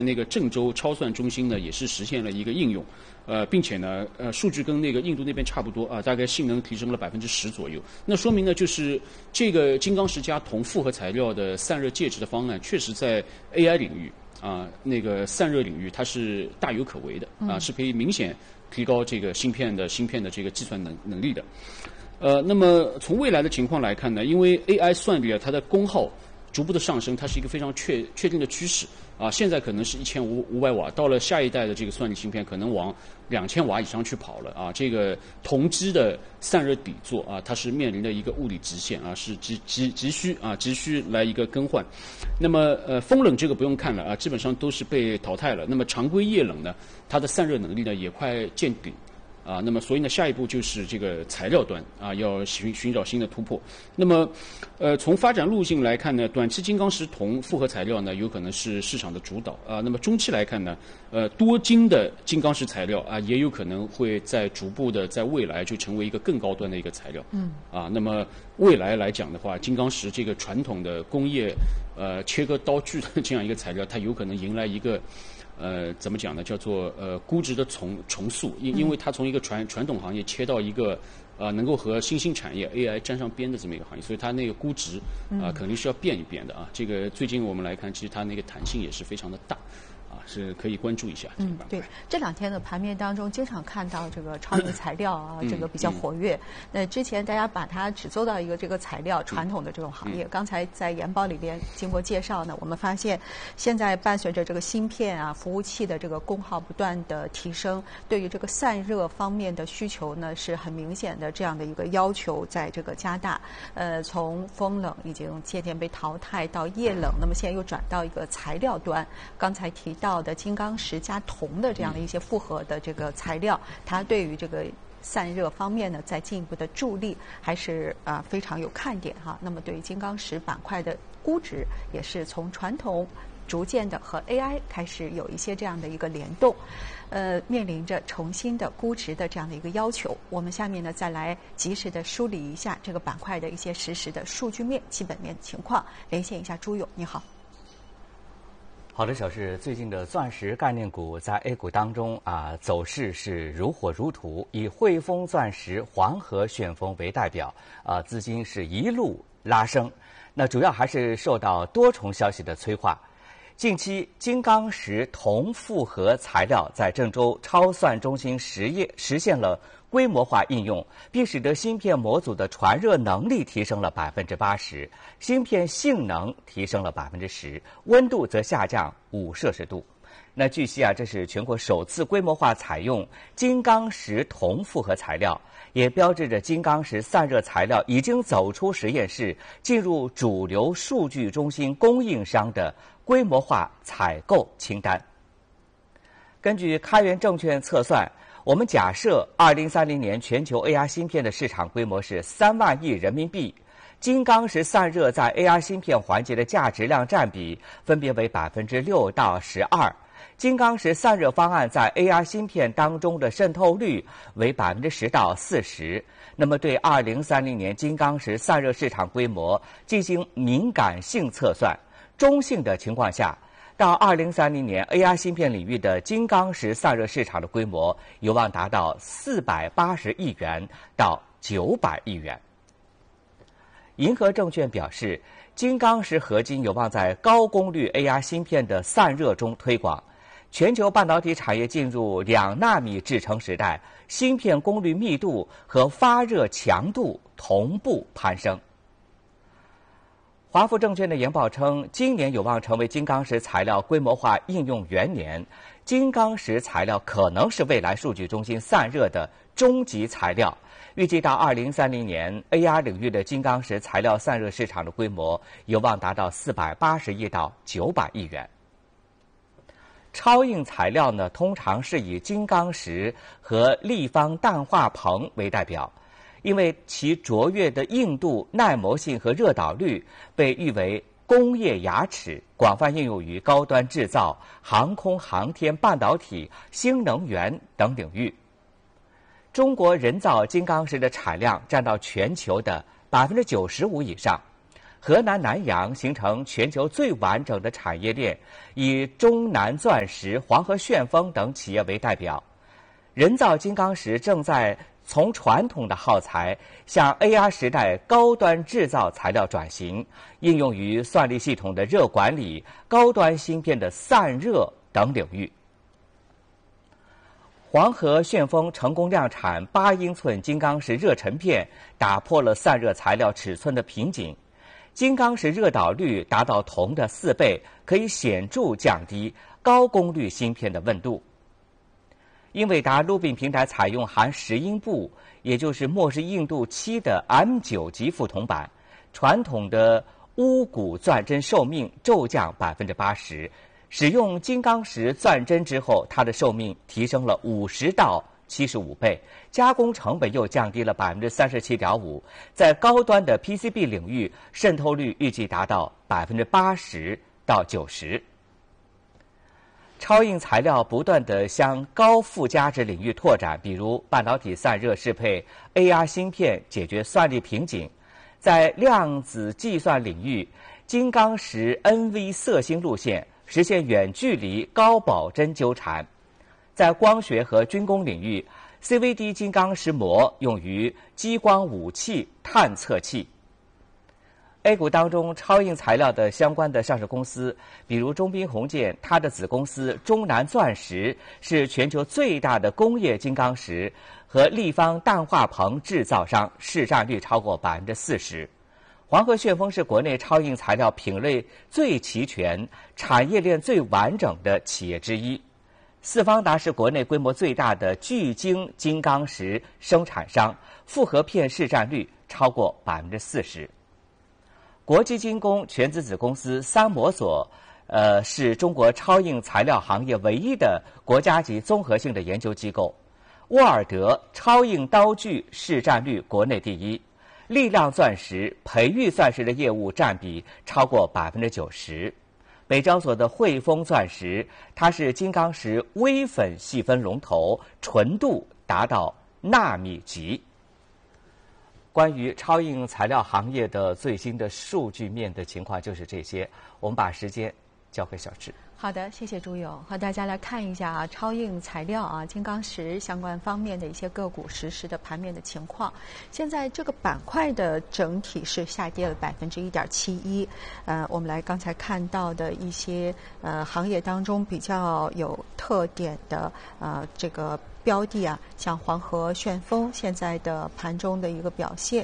那个郑州超算中心呢，也是实现了一个应用，并且呢，数据跟那个印度那边差不多啊，大概性能提升了10%左右。那说明呢，就是这个金刚石加铜复合材料的散热介质的方案，确实在 AI 领域啊，那个散热领域它是大有可为的啊，是可以明显提高这个芯片的这个计算能力的。那么从未来的情况来看呢，因为 AI 算力啊，它的功耗逐步的上升，它是一个非常确定的趋势啊。现在可能是1500瓦，到了下一代的这个算力芯片，可能往2000瓦以上去跑了啊。这个同基的散热底座啊，它是面临的一个物理极限啊，是急需来一个更换。那么风冷这个不用看了啊，基本上都是被淘汰了。那么常规液冷呢，它的散热能力呢也快见顶。啊，那么所以呢，下一步就是这个材料端啊，要寻找新的突破。那么，从发展路径来看呢，短期金刚石铜复合材料呢，有可能是市场的主导啊。那么中期来看呢，多晶的金刚石材料啊，也有可能会逐步的在未来就成为一个更高端的一个材料。那么未来来讲的话，金刚石这个传统的工业切割刀具的这样一个材料，它有可能迎来一个。怎么讲呢？叫做估值的重塑，因为它从一个传统行业切到一个能够和新兴产业 AI 沾上边的这么一个行业，所以它那个估值肯定是要变一变的啊。这个最近我们来看，其实它那个弹性也是非常的大。是可以关注一下。 对，这2天的盘面当中，经常看到这个超级材料啊，这个比较活跃。那之前大家把它只做到一个这个材料传统的这种行业，刚才在研报里边经过介绍呢，我们发现现在伴随着这个芯片啊、服务器的这个功耗不断的提升，对于这个散热方面的需求呢是很明显的这样的一个要求在这个加大。从风冷已经渐渐被淘汰到液冷，那么现在又转到一个材料端，刚才提到的金刚石加铜的这样的一些复合的这个材料，它对于这个散热方面呢，再进一步的助力，还是非常有看点哈。那么对于金刚石板块的估值，也是从传统逐渐的和 AI 开始有一些这样的一个联动，面临着重新的估值的这样的一个要求。我们下面呢再来及时的梳理一下这个板块的一些实时的数据面、基本面的情况。连线一下朱勇，你好。 好的，小石，最近的钻石概念股在 A 股当中走势是如火如荼，以汇丰钻石、黄河旋风为代表，资金是一路拉升。那主要还是受到多重消息的催化。近期，金刚石铜复合材料在郑州超算中心实现了规模化应用，并使得芯片模组的传热能力提升了80%，芯片性能提升了10%，温度则下降5摄氏度。那据悉这是全国首次规模化采用金刚石铜复合材料，也标志着金刚石散热材料已经走出实验室，进入主流数据中心供应商的规模化采购清单。根据开源证券测算，我们假设2030年全球 AR 芯片的市场规模是3万亿人民币，金刚石散热在 AR 芯片环节的价值量占比分别为6%到12%，金刚石散热方案在 AR 芯片当中的渗透率为10%到40%。那么对2030年金刚石散热市场规模进行敏感性测算，中性的情况下，到2030年 AR 芯片领域的金刚石散热市场的规模有望达到480亿元到900亿元。银河证券表示，金刚石合金有望在高功率 AR 芯片的散热中推广。全球半导体产业进入2纳米制程时代，芯片功率密度和发热强度同步攀升。华富证券的研报称，今年有望成为金刚石材料规模化应用元年，金刚石材料可能是未来数据中心散热的终极材料。预计到2030年 ，AR 领域的金刚石材料散热市场的规模有望达到480亿到900亿元。超硬材料呢，通常是以金刚石和立方氮化硼为代表，因为其卓越的硬度、耐磨性和热导率被誉为工业牙齿，广泛应用于高端制造、航空航天、半导体、新能源等领域。中国人造金刚石的产量占到全球的95%以上， 河南南阳形成全球最完整的产业链，以中南钻石、黄河旋风等企业为代表。人造金刚石正在从传统的耗材向 AR 时代高端制造材料转型，应用于算力系统的热管理、高端芯片的散热等领域。黄河旋风成功量产8英寸金刚石热成片，打破了散热材料尺寸的瓶颈。金刚石热导率达到铜的4倍，可以显著降低高功率芯片的温度。英伟达路并平台采用含10英布，也就是末世硬度7的 M9 级副铜板，传统的钨钴钻针寿命骤降80%。使用金刚石钻针之后，它的寿命提升了50到75倍，加工成本又降低了37.5%。在高端的 PCB 领域，渗透率预计达到80%到90%。超硬材料不断地向高附加值领域拓展，比如半导体散热适配、AR 芯片解决算力瓶颈。在量子计算领域，金刚石 NV 色星路线实现远距离高保真纠缠。在光学和军工领域 ，CVD 金刚石膜用于激光武器探测器。A 股当中超硬材料的相关的上市公司，比如中宾红建，它的子公司中南钻石是全球最大的工业金刚石和立方氮化硼制造商，市占率超过40%。黄河旋风是国内超硬材料品类最齐全、产业链最完整的企业之一。四方达是国内规模最大的巨晶金刚石生产商，复合片市占率超过40%。国际精工全资子公司三摩所，是中国超硬材料行业唯一的国家级综合性的研究机构。沃尔德超硬刀具市占率国内第一。力量钻石、培育钻石的业务占比超过90%。北交所的汇丰钻石，它是金刚石微粉细分龙头，纯度达到纳米级。关于超硬材料行业的最新的数据面的情况就是这些，我们把时间交给小智。 好的，谢谢朱勇，和大家来看一下超硬材料金刚石相关方面的一些个股实时的盘面的情况。现在这个板块的整体是下跌了1.71%。我们来刚才看到的一些行业当中比较有特点的这个标的像黄河旋风现在的盘中的一个表现。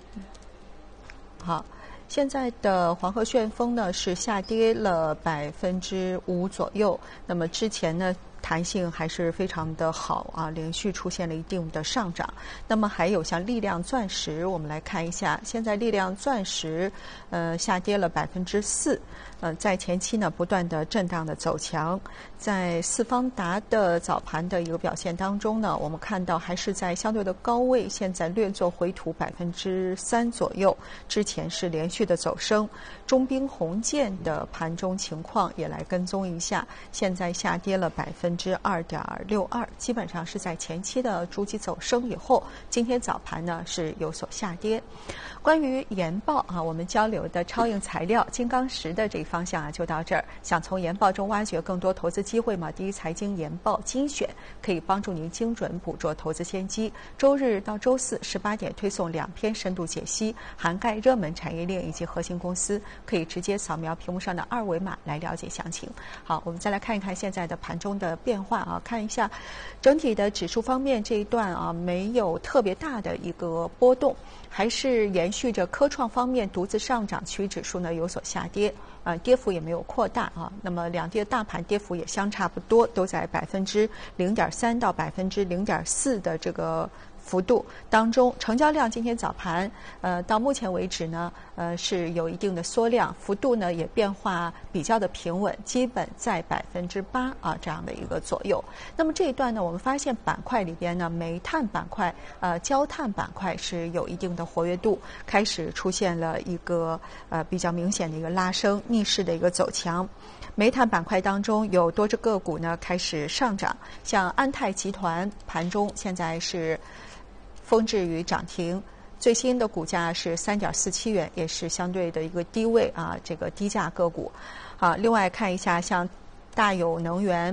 好。现在的黄河旋风呢是下跌了5%左右，那么之前呢弹性还是非常的好连续出现了一定的上涨。那么还有像力量钻石，我们来看一下，现在力量钻石下跌了4%，在前期呢不断的震荡的走强。在四方达的早盘的一个表现当中呢，我们看到还是在相对的高位，现在略作回吐3%左右，之前是连续的走升。中宾红建的盘中情况也来跟踪一下，现在下跌了2.62%，基本上是在前期的逐级走升以后，今天早盘呢是有所下跌。关于研报我们交流的超硬材料、金刚石的这一方向就到这儿。想从研报中挖掘更多投资机会吗？第一财经研报精选可以帮助您精准捕捉投资先机。周日到周四18点推送2篇深度解析，涵盖热门产业链以及核心公司，可以直接扫描屏幕上的2维码来了解详情。好，我们再来看一看现在的盘中的变化看一下整体的指数方面，这一段没有特别大的一个波动，还是延续着科创方面独自上涨，其余指数呢有所下跌，跌幅也没有扩大那么两地的大盘跌幅也相差不多，都在0.3%到0.4%的这个幅度当中。成交量今天早盘到目前为止呢是有一定的缩量，幅度呢也变化比较的平稳，基本在8%这样的一个左右。那么这一段呢，我们发现板块里边呢，煤炭板块焦炭板块是有一定的活跃度，开始出现了一个比较明显的一个拉升，逆势的一个走强。煤炭板块当中有多只个股呢开始上涨，像安泰集团盘中现在是封至于涨停， 最新的股价是3.47元，也是相对的一个低位啊，这个低价个股。好，另外看一下像大有能源。